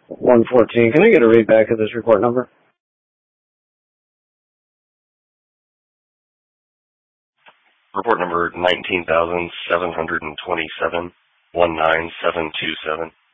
114. Can I get a read back of this report number? Report number 19,727, 19727.